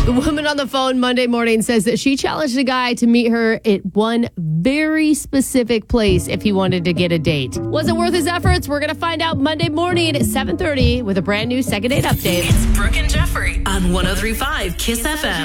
The woman on the phone Monday morning says that she challenged a guy to meet her at one very specific place if he wanted to get a date. Was it worth his efforts? We're going to find out Monday morning at 7:30 with a brand new Second Date Update. It's Brooke and Jeffrey on 103.5 KISS FM.